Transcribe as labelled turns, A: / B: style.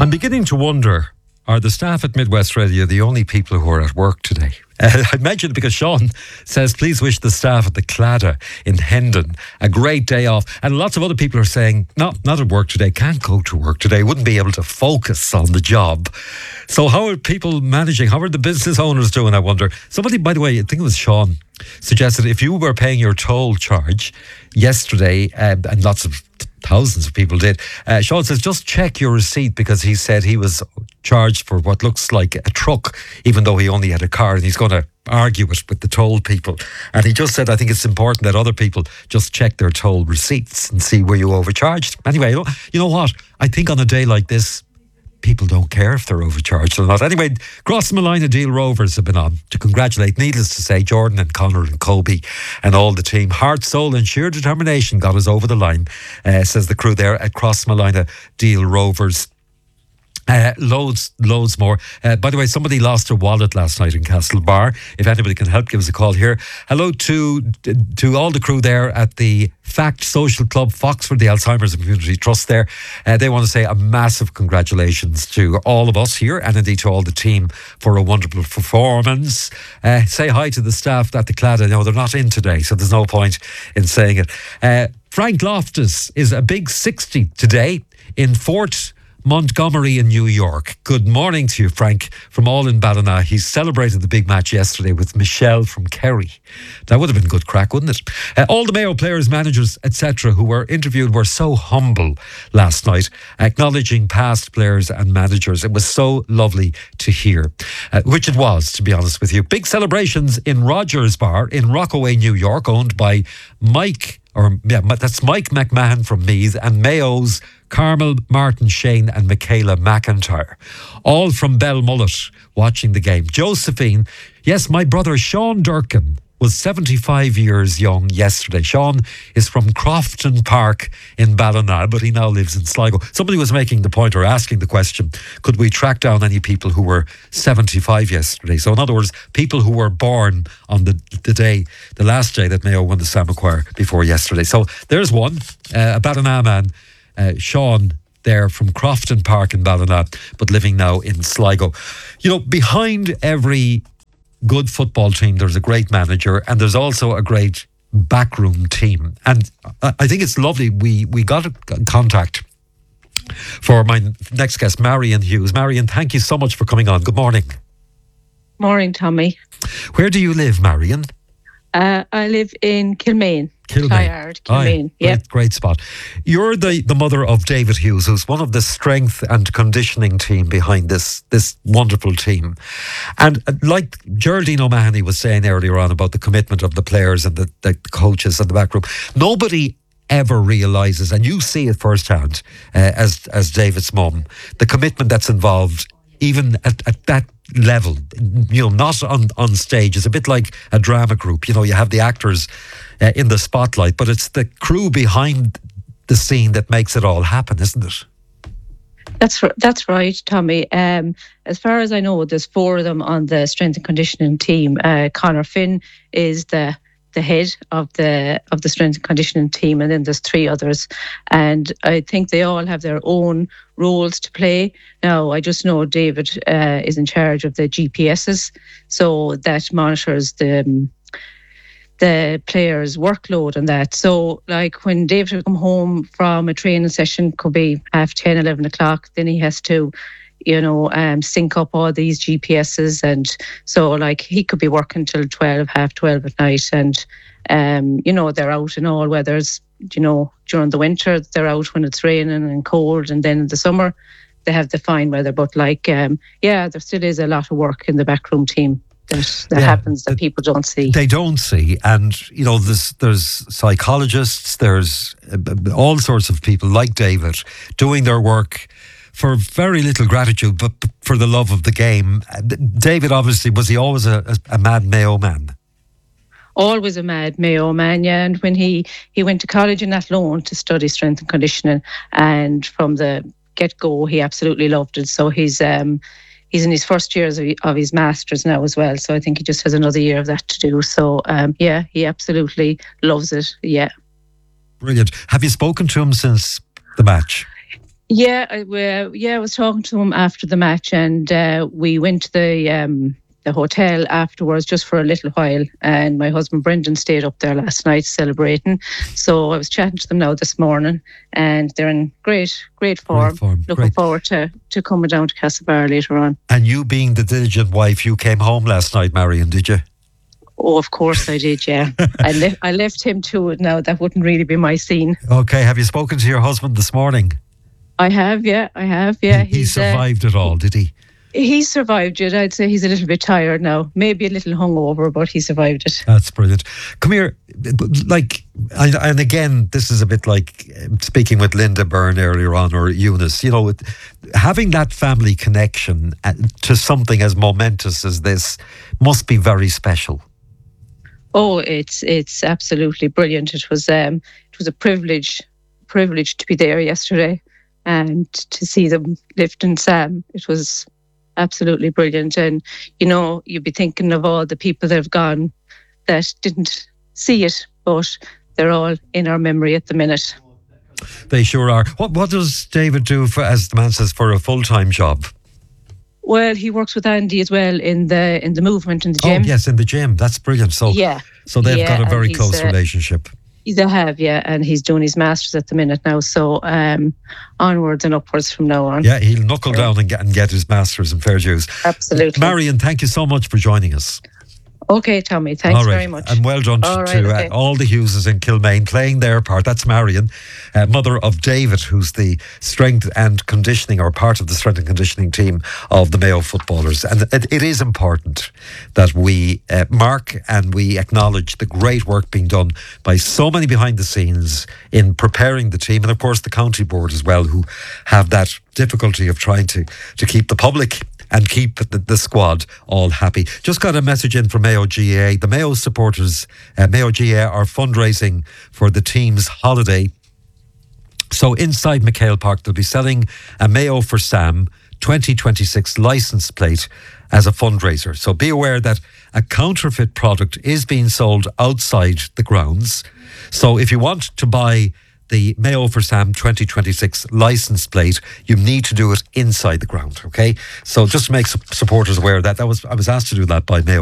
A: I'm beginning to wonder, are the staff at Midwest Radio the only people who are at work today? I mentioned it because Sean says, please wish the staff at the Claddagh in Hendon a great day off. And lots of other people are saying, no, not at work today, can't go to work today, wouldn't be able to focus on the job. So how are people managing? How are the business owners doing, I wonder? Somebody, by the way, I think it was Sean, suggested if you were paying your toll charge yesterday, and lots of thousands of people did, Sean says just check your receipt, because he said he was charged for what looks like a truck, even though he only had a car, and he's going to argue it with the toll people. And he just said, I think it's important that other people just check their toll receipts and see where you overcharged. Anyway, you know what? I think on a day like this, people don't care if they're overcharged or not. Anyway, Crossmolina Deal Rovers have been on to congratulate, needless to say, Jordan and Connor and Kobe and all the team. Heart, soul and sheer determination got us over the line, says the crew there at Crossmolina Deal Rovers. Loads more. By the way, somebody lost their wallet last night in Castlebar. If anybody can help, give us a call here. Hello to all the crew there at the FACT Social Club, Foxford, the Alzheimer's and Community Trust there. They want to say a massive congratulations to all of us here, and indeed to all the team for a wonderful performance. Say hi to the staff at the Claddagh. No, they're not in today, so there's no point in saying it. Frank Loftus is a big 60 today in Fort Montgomery in New York. Good morning to you, Frank, from all in Ballina. He celebrated the big match yesterday with Michelle from Kerry. That would have been good crack, wouldn't it? All the Mayo players, managers, etc. who were interviewed were so humble last night, acknowledging past players and managers. It was so lovely to hear, which it was, to be honest with you. Big celebrations in Rogers Bar in Rockaway, New York, owned by that's Mike McMahon from Meath, and Mayo's Carmel, Martin Shane and Michaela McIntyre, all from Belmullet watching the game. Josephine, yes, my brother Sean Durkin was 75 years young yesterday. Sean is from Crofton Park in Ballina, but he now lives in Sligo. Somebody was making the point or asking the question, could we track down any people who were 75 yesterday? So in other words, people who were born on the last day that Mayo won the Sam Maguire before yesterday. So there's one, a Ballina man, Sean there from Crofton Park in Ballina, but living now in Sligo. You know, behind every good football team, there's a great manager, and there's also a great backroom team. And I think it's lovely. We got a contact for my next guest, Marion Hughes. Marion, thank you so much for coming on. Good morning.
B: Morning, Tommy.
A: Where do you live, Marion?
B: I live in Kilmaine.
A: Kilmaine. Great spot. You're the mother of David Hughes, who's one of the strength and conditioning team behind this wonderful team. And like Geraldine O'Mahony was saying earlier on about the commitment of the players and the coaches and the back room, nobody ever realises, and you see it firsthand as David's mum, the commitment that's involved even at that level, you know, not on stage. It's a bit like a drama group. You know, you have the actors in the spotlight, but it's the crew behind the scene that makes it all happen, isn't it?
B: That's right, Tommy. As far as I know, there's 4 of them on the strength and conditioning team. Conor Finn is the head of the strength and conditioning team, and then there's 3 others, and I think they all have their own roles to play. Now, I just know David is in charge of the GPSs, so that monitors the players' workload and that. So like when David will come home from a training session, could be 10:30, 11 o'clock, then he has to sync up all these GPSs, and so like he could be working till 12, half 12 at night, and they're out in all weathers. During the winter they're out when it's raining and cold, and then in the summer they have the fine weather. But there still is a lot of work in the backroom team that happens that people don't see.
A: They don't see, and there's psychologists, there's all sorts of people like David doing their work for very little gratitude, but for the love of the game. David, obviously, was he always a mad Mayo man?
B: Always a mad Mayo man, yeah. And when he went to college in Athlone to study strength and conditioning, and from the get-go, he absolutely loved it. So he's in his first years of his masters now as well. So I think he just has another year of that to do. So he absolutely loves it. Yeah.
A: Brilliant. Have you spoken to him since the match?
B: I was talking to him after the match, and we went to the hotel afterwards just for a little while. And my husband Brendan stayed up there last night celebrating. So I was chatting to them now this morning, and they're in great form. Looking forward to coming down to Castlebar later on.
A: And you, being the diligent wife, you came home last night, Marion, did you?
B: Oh, of course I did, yeah. I left him to it now. That wouldn't really be my scene.
A: Okay, have you spoken to your husband this morning?
B: I have, yeah.
A: He survived it all, did he?
B: He survived it. I'd say he's a little bit tired now. Maybe a little hungover, but he survived it.
A: That's brilliant. Come here. And again, this is a bit like speaking with Linda Byrne earlier on, or Eunice. Having that family connection to something as momentous as this must be very special.
B: Oh, it's absolutely brilliant. It was a privilege to be there yesterday and to see them lifting Sam. It was absolutely brilliant. And you'd be thinking of all the people that have gone that didn't see it, but they're all in our memory at the minute.
A: They sure are. What does David do as the man says, for a full-time job?
B: Well, he works with Andy as well in the movement in the gym.
A: Oh yes, in the gym. That's brilliant. So they've got a very close relationship.
B: They have, yeah, and he's doing his masters at the minute now. So onwards and upwards from now on.
A: Yeah, he'll knuckle down and get his masters in fair dues.
B: Absolutely.
A: Marion, thank you so much for joining us.
B: Okay, Tommy, thanks very much.
A: And well done to all the Hugheses in Kilmaine playing their part. That's Marion, mother of David, who's the strength and conditioning, or part of the strength and conditioning team of the Mayo footballers. And it is important that we mark and we acknowledge the great work being done by so many behind the scenes in preparing the team, and of course the county board as well, who have that difficulty of trying to keep the public and keep the squad all happy. Just got a message in from Mayo GAA. The Mayo supporters, Mayo GAA, are fundraising for the team's holiday. So inside McHale Park, they'll be selling a Mayo for Sam 2026 licence plate as a fundraiser. So be aware that a counterfeit product is being sold outside the grounds. So if you want to buy the Mayo for Sam 2026 licence plate, you need to do it inside the ground, okay? So just to make supporters aware of that, I was asked to do that by Mayo